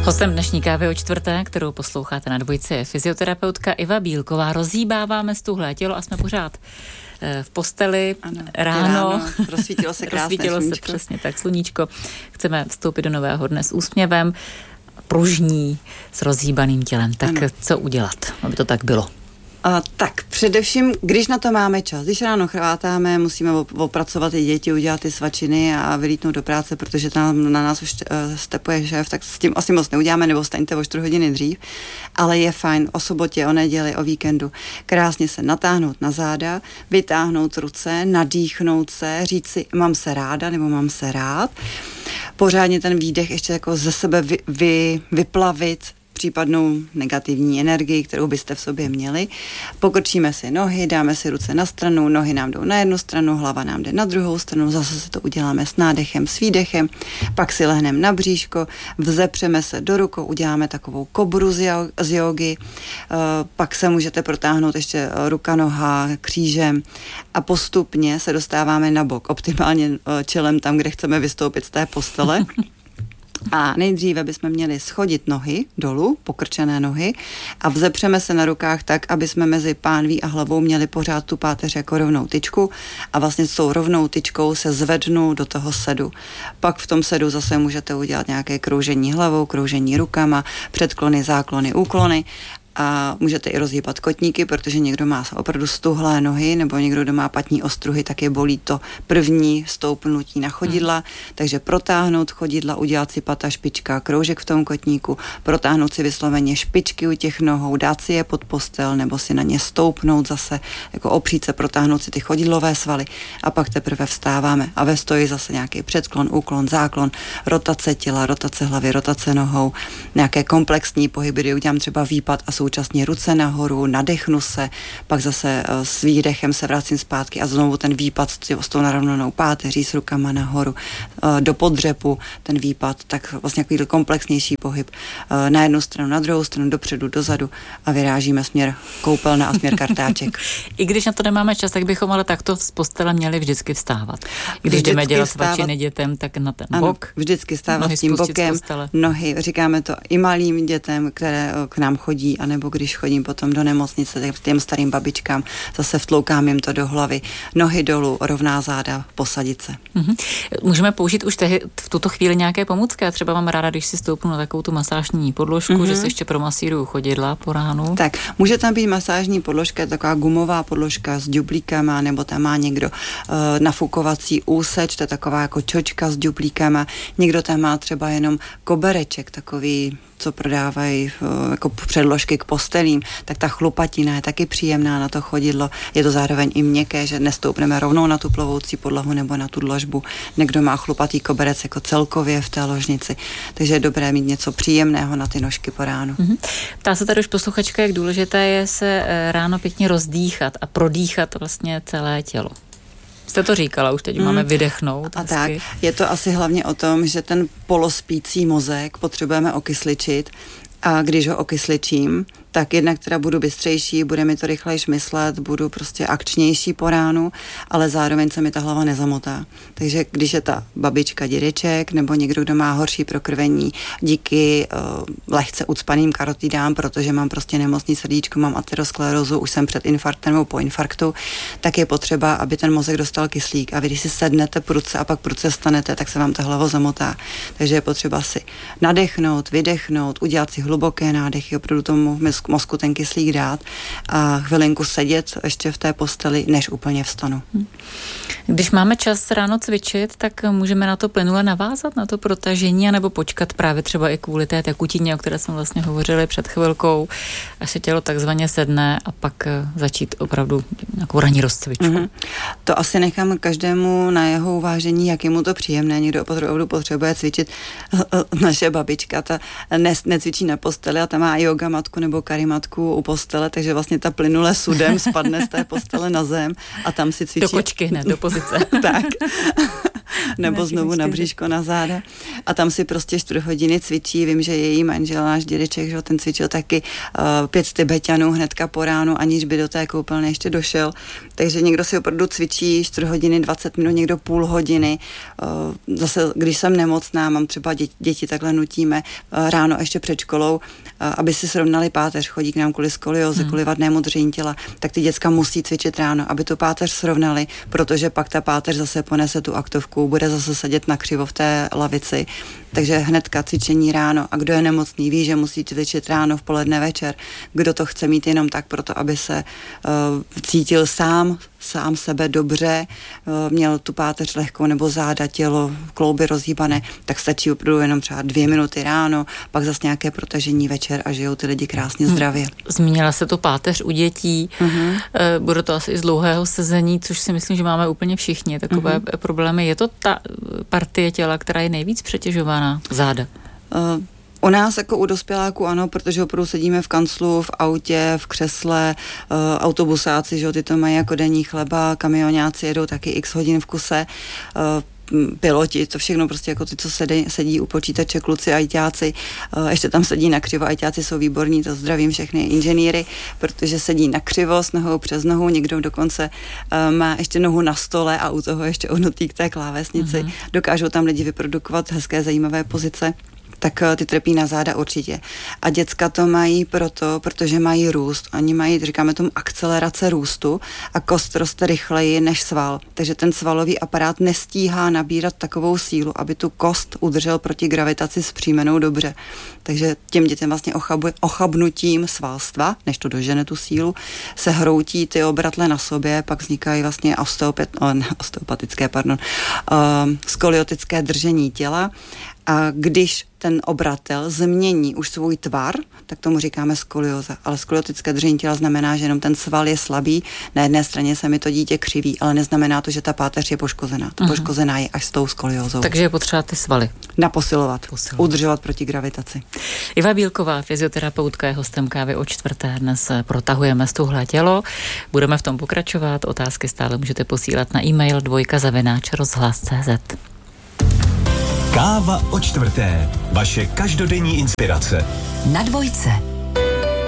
Hostem dnešní kávy o čtvrté, kterou posloucháte na Dvojce, je fyzioterapeutka Iva Bílková. Rozhýbáváme stuhlé tělo a jsme pořád v posteli. Ano, ráno. Rozsvítilo se krásné Rozsvítilo sluníčko. se přesně tak, sluníčko. Chceme vstoupit do nového dne s úsměvem, pružní, s rozhýbaným tělem. Tak ano. Co udělat, aby to tak bylo? Tak především, když na to máme čas, když ráno chvátáme, musíme opracovat i děti, udělat ty svačiny a vylítnout do práce, protože tam na nás už stepuje šéf, tak s tím asi moc neuděláme, nebo staňte o 4 hodiny dřív, ale je fajn o sobotě, o neděli, o víkendu krásně se natáhnout na záda, vytáhnout ruce, nadýchnout se, říct si mám se ráda nebo mám se rád, pořádně ten výdech ještě jako ze sebe vyplavit případnou negativní energii, kterou byste v sobě měli. Pokrčíme si nohy, dáme si ruce na stranu, nohy nám jdou na jednu stranu, hlava nám jde na druhou stranu, zase si to uděláme s nádechem, s výdechem, pak si lehneme na bříško, vzepřeme se do rukou, uděláme takovou kobru z jógy, pak se můžete protáhnout ještě ruka, noha, křížem a postupně se dostáváme na bok, optimálně čelem tam, kde chceme vystoupit z té postele. A nejdříve bychom měli schodit nohy dolů, pokrčené nohy a vzepřeme se na rukách tak, aby jsme mezi pánví a hlavou měli pořád tu páteř jako rovnou tyčku a vlastně s tou rovnou tyčkou se zvednu do toho sedu. Pak v tom sedu zase můžete udělat nějaké kroužení hlavou, kroužení rukama, předklony, záklony, úklony. A můžete i rozhýbat kotníky, protože někdo má opravdu stuhlé nohy nebo někdo, kdo má patní ostruhy, tak je bolí to první stoupnutí na chodidla, takže protáhnout chodidla, udělat si pata, špička, kroužek v tom kotníku, protáhnout si vysloveně špičky u těch nohou, dát si je pod postel nebo si na ně stoupnout zase, jako opřít se, protáhnout si ty chodidlové svaly a pak teprve vstáváme a ve stoji zase nějaký předklon, úklon, záklon, rotace těla, rotace hlavy, rotace nohou, nějaké komplexní pohyby, kdy udělám třeba výpad a současně ruce nahoru, nadechnu se, pak zase s výdechem se vracím zpátky a znovu ten výpad s tou narovnanou páteří, s rukama nahoru, do podřepu ten výpad, tak vlastně takový komplexnější pohyb na jednu stranu, na druhou stranu, dopředu, dozadu a vyrážíme směr koupelna a směr kartáček. I když na to nemáme čas, tak bychom ale takto z postele měli vždycky vstávat. Když jdeme dělat svačiny dětem, tak na ten bok. Ano, vždycky vstávat s tím bokem, nohy, říkáme to i malým dětem, které k nám chodí, anebo když chodím potom do nemocnice, tak těm starým babičkám zase vtloukám jim to do hlavy, nohy dolů, rovná záda, posadit se. Můžeme použít už v tuto chvíli nějaké pomůcky? Já třeba mám ráda, když si stoupnu na takovou tu masážní podložku, že se ještě promasíruju chodidla po ránu. Tak, může tam být masážní podložka, taková gumová podložka s ďublíkama, nebo tam má někdo nafukovací úseč, to je taková jako čočka s ďublíkama, někdo tam má třeba jenom kobereček, takový, co prodávají jako předložky k postelím, tak ta chlupatina je taky příjemná na to chodidlo. Je to zároveň i měkké, že nestoupneme rovnou na tu plovoucí podlahu nebo na tu dlažbu. Někdo má chlupatý koberec jako celkově v té ložnici, takže je dobré mít něco příjemného na ty nožky po ránu. Ptá se tady už posluchačka, jak důležité je se ráno pěkně rozdýchat a prodýchat vlastně celé tělo. Jste to říkala, už teď máme vydechnout. A tak, je to asi hlavně o tom, že ten polospící mozek potřebujeme okysličit a když ho okysličím, tak jednak teda budu bystřejší, bude mi to rychlejš myslet, budu prostě akčnější po ránu, ale zároveň se mi ta hlava nezamotá. Takže když je ta babička, dědeček nebo někdo, kdo má horší prokrvení díky lehce ucpaným karotidám, protože mám prostě nemocný srdíčko, mám aterosklerózu, už jsem před infarktem nebo po infarktu, tak je potřeba, aby ten mozek dostal kyslík. A vy, když si sednete prudce a pak prudce stanete, tak se vám ta hlava zamotá. Takže je potřeba si nadechnout, vydechnout, udělat si hluboké nádechy, opravdu tomu mozku ten kyslík dát a chvilinku sedět ještě v té posteli, než úplně vstanu. Když máme čas ráno cvičit, tak můžeme na to plynule navázat, na to protažení, anebo počkat právě třeba i kvůli té tekutině, o které jsme vlastně hovořili před chvilkou, až se tělo takzvaně sedne a pak začít opravdu nějakou ranní rozcvičku. To asi nechám každému na jeho uvážení, jak je mu to příjemné. Někdo opravdu potřebuje cvičit. Naše babička, ta necvičí na posteli a ta má yoga matku nebo karimatku u postele, takže vlastně ta plynule sudem spadne z té postele na zem a tam si cvičí. Do kočky hned, do pozice. Tak. nebo znovu na bříško, na záda. A tam si prostě 4 hodiny cvičí. Vím, že její manžel, náš dědeček, že ten cvičil taky 5 tibetanů hnedka po ránu, aniž by do té koupelny ještě došel. Takže někdo si opravdu cvičí 4 hodiny, 20 minut, někdo půl hodiny. Zase, když jsem nemocná, mám třeba děti takhle nutíme ráno ještě před školou, aby si srovnali páteř, chodí k nám kvůli skolioze, kvůli vadnému držení těla, tak ty děcka musí cvičit ráno, aby tu páteř srovnali, protože pak ta páteř zase ponese tu aktovku, bude zase sedět nakřivo v té lavici. Takže hnedka cvičení ráno. A kdo je nemocný, ví, že musí cvičit ráno, v poledne, večer. Kdo to chce mít jenom tak proto, aby se cítil sám sebe dobře, měl tu páteř lehkou nebo záda, tělo, klouby rozhýbané, tak stačí opravdu jenom třeba 2 minuty ráno, pak zase nějaké protažení večer a žijou ty lidi krásně zdravě. Zmínila se tu páteř u dětí, bude to asi i z dlouhého sezení, což si myslím, že máme úplně všichni takové problémy. Je to ta partie těla, která je nejvíc přetěžovaná? Záda? U nás jako u dospěláků ano, protože opravdu sedíme v kanclu, v autě, v křesle, autobusáci, že ty to mají jako denní chleba, kamionáci jedou taky x hodin v kuse, piloti, to všechno prostě jako ty, co sedí u počítače, kluci, ajťáci, ještě tam sedí nakřivo, ajťáci jsou výborní, to zdravím všechny inženýry, protože sedí nakřivo s nohou přes nohu, někdo dokonce má ještě nohu na stole a u toho ještě ohnutý k té klávesnici, dokážou tam lidi vyprodukovat hezké, zajímavé pozice. Tak ty trpí na záda určitě. A děcka to mají protože mají růst. Oni mají, říkáme tomu, akcelerace růstu a kost roste rychleji než sval. Takže ten svalový aparát nestíhá nabírat takovou sílu, aby tu kost udržel proti gravitaci zpříjmenou dobře. Takže těm dětem vlastně ochabnutím svalstva, než to dožene tu sílu, se hroutí ty obratle na sobě, pak vznikají vlastně skoliotické držení těla. A když ten obratel změní už svůj tvar, tak tomu říkáme skolioza. Ale skoliotické držení těla znamená, že jenom ten sval je slabý. Na jedné straně se mi to dítě křiví, ale neznamená to, že ta páteř je poškozená. To poškozená je až s tou skoliózou. Takže je potřeba ty svaly naposilovat, udržovat proti gravitaci. Iva Bílková, fyzioterapeutka, je hostem Kávy o 4. Dnes protahujeme stuhlé tělo. Budeme v tom pokračovat. Otázky stále můžete posílat na e-mail dvojka@rozhlas.cz. Káva o 4. Vaše každodenní inspirace. Na Dvojce.